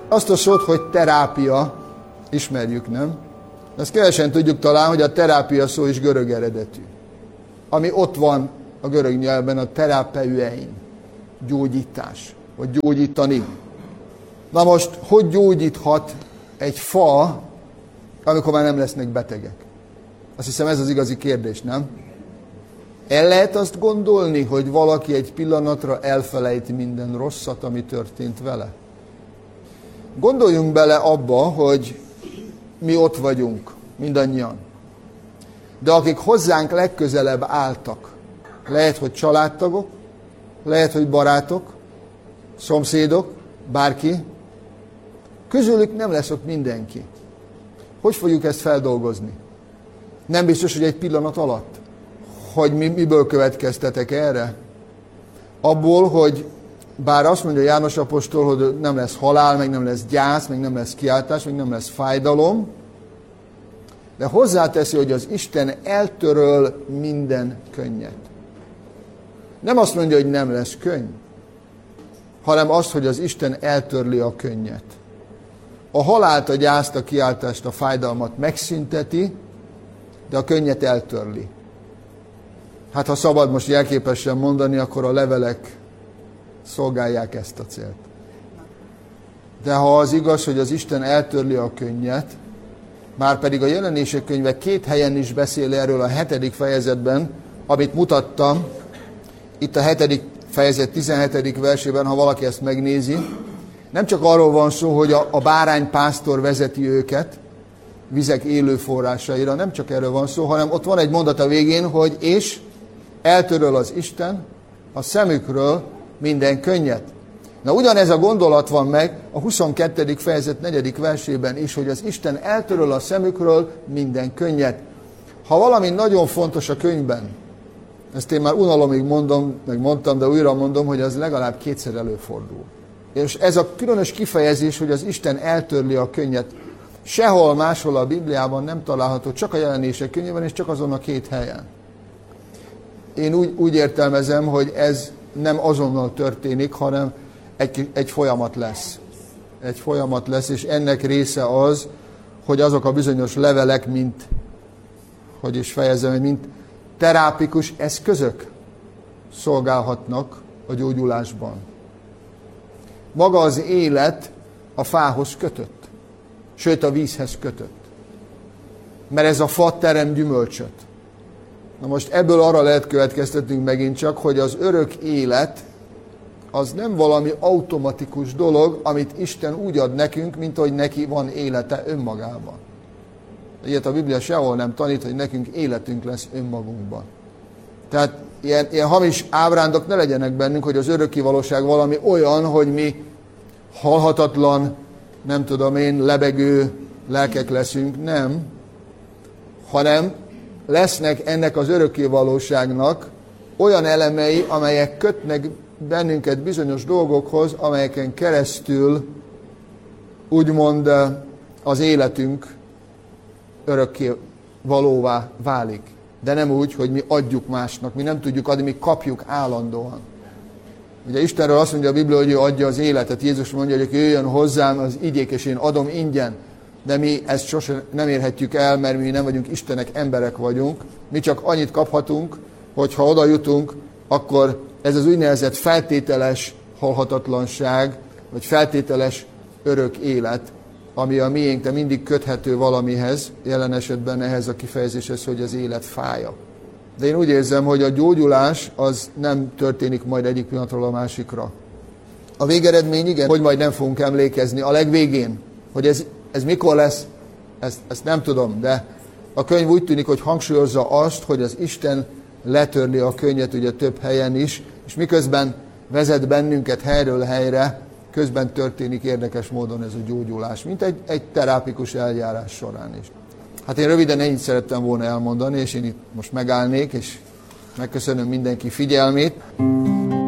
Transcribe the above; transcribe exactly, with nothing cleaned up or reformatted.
Azt a szót, hogy terápia, ismerjük, nem? Ezt kevesen tudjuk talán, hogy a terápia szó is görög eredetű. Ami ott van a görög nyelven, a terapeuein, gyógyítás, vagy gyógyítani. Na most, hogy gyógyíthat egy fa, amikor már nem lesznek betegek? Azt hiszem, ez az igazi kérdés, nem? El lehet azt gondolni, hogy valaki egy pillanatra elfelejt minden rosszat, ami történt vele? Gondoljunk bele abba, hogy mi ott vagyunk, mindannyian. De akik hozzánk legközelebb álltak, lehet, hogy családtagok, lehet, hogy barátok, szomszédok, bárki, közülük nem lesz ott mindenki. Hogy fogjuk ezt feldolgozni? Nem biztos, hogy egy pillanat alatt. Hogy mi, miből következtetek erre? Abból, hogy bár azt mondja János apostol, hogy nem lesz halál, meg nem lesz gyász, meg nem lesz kiáltás, meg nem lesz fájdalom, de hozzáteszi, hogy az Isten eltöröl minden könnyet. Nem azt mondja, hogy nem lesz könny, hanem azt, hogy az Isten eltörli a könnyet. A halált, a gyászt, a kiáltást, a fájdalmat megszünteti, de a könnyet eltörli. Hát ha szabad most jelképesen mondani, akkor a levelek szolgálják ezt a célt. De ha az igaz, hogy az Isten eltörli a könnyet, már pedig a Jelenések könyve két helyen is beszél erről a hetedik fejezetben, amit mutattam, itt a hetedik fejezet tizenhetedik versében, ha valaki ezt megnézi, nem csak arról van szó, hogy a, a báránypásztor vezeti őket vizek élő forrásaira, nem csak erről van szó, hanem ott van egy mondat a végén, hogy és eltöröl az Isten a szemükről minden könnyet. Na ugyanez a gondolat van meg a huszonkettedik fejezet negyedik versében is, hogy az Isten eltöröl a szemükről minden könnyet. Ha valami nagyon fontos a könyvben, ezt én már unalomig mondom, meg mondtam, de újra mondom, hogy az legalább kétszer előfordul. És ez a különös kifejezés, hogy az Isten eltörli a könnyet, sehol máshol a Bibliában nem található, csak a Jelenések könyvében, és csak azon a két helyen. Én úgy, úgy értelmezem, hogy ez nem azonnal történik, hanem egy, egy folyamat lesz. Egy folyamat lesz, és ennek része az, hogy azok a bizonyos levelek, mint, hogy is fejezem, mint terápikus eszközök szolgálhatnak a gyógyulásban. Maga az élet a fához kötött, sőt a vízhez kötött. Mert ez a fa terem gyümölcsöt. Na most ebből arra lehet következtetnünk megint csak, hogy az örök élet az nem valami automatikus dolog, amit Isten úgy ad nekünk, mint hogy neki van élete önmagában. Ilyet a Biblia sehol nem tanít, hogy nekünk életünk lesz önmagunkban. Tehát ilyen, ilyen hamis ábrándok ne legyenek bennünk, hogy az örökké valóság valami olyan, hogy mi halhatatlan, nem tudom én, lebegő lelkek leszünk, nem. Hanem lesznek ennek az örökké valóságnak olyan elemei, amelyek kötnek bennünket bizonyos dolgokhoz, amelyeken keresztül úgymond az életünk örökké valóvá válik. De nem úgy, hogy mi adjuk másnak, mi nem tudjuk adni, mi kapjuk állandóan. Ugye Istenről azt mondja a Biblia, hogy ő adja az életet. Jézus mondja, hogy jöjjön hozzám az igék, és én adom ingyen. De mi ezt sosem nem érhetjük el, mert mi nem vagyunk Istenek, emberek vagyunk. Mi csak annyit kaphatunk, hogy ha oda jutunk, akkor ez az úgynevezett feltételes halhatatlanság, vagy feltételes örök élet, ami a miénk, de mindig köthető valamihez, jelen esetben ehhez a kifejezéshez, hogy az élet fája. De én úgy érzem, hogy a gyógyulás az nem történik majd egyik pillanatról a másikra. A végeredmény igen, hogy majd nem fogunk emlékezni a legvégén, hogy ez, ez mikor lesz, ezt, ezt nem tudom, de a könyv úgy tűnik, hogy hangsúlyozza azt, hogy az Isten letörli a könnyet ugye több helyen is, és miközben vezet bennünket helyről helyre, közben történik érdekes módon ez a gyógyulás, mint egy, egy terápikus eljárás során is. Hát én röviden ennyit szerettem volna elmondani, és én itt most megállnék, és megköszönöm mindenki figyelmét.